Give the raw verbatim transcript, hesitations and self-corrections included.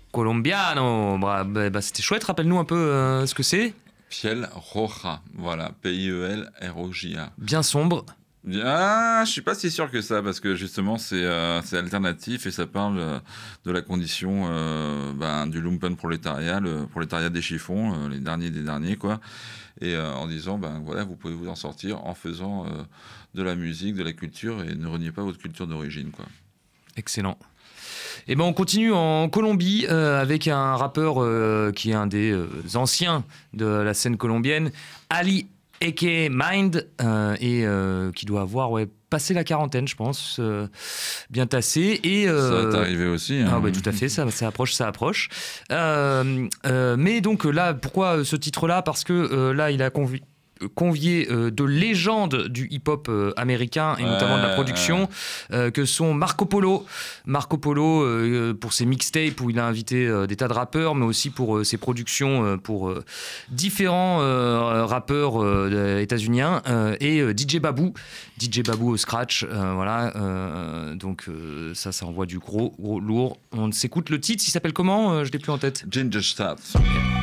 colombiano. Bah, bah, bah, c'était chouette, rappelle-nous un peu euh, ce que c'est. Piel Roja, voilà, P I E L R O J A. Bien sombre. Ah, je suis pas si sûr que ça, parce que justement c'est euh, c'est alternatif et ça parle euh, de la condition euh, ben, du lumpen prolétariat, le prolétariat des chiffons, euh, les derniers des derniers quoi, et euh, en disant ben voilà, vous pouvez vous en sortir en faisant euh, de la musique, de la culture, et ne reniez pas votre culture d'origine quoi. Excellent. Et ben on continue en Colombie euh, avec un rappeur euh, qui est un des euh, anciens de la scène colombienne, Ali aka Mind, euh, et euh, qui doit avoir ouais, passé la quarantaine, je pense, euh, bien tassé. Et, euh, ça va t'arriver aussi. Hein. Ah bah, tout à fait, ça, ça approche, ça approche. Euh, euh, mais donc là, pourquoi ce titre-là ? Parce que euh, là, il a convié convié euh, de légendes du hip-hop euh, américain et ouais, notamment de la production euh, que sont Marco Polo Marco Polo euh, pour ses mixtapes où il a invité euh, des tas de rappeurs, mais aussi pour euh, ses productions euh, pour euh, différents euh, rappeurs euh, états-uniens euh, et euh, D J Babou D J Babou au scratch euh, voilà euh, donc euh, ça ça envoie du gros gros lourd. On s'écoute le titre, il s'appelle comment ? euh, je l'ai plus en tête. Ginger Snaps.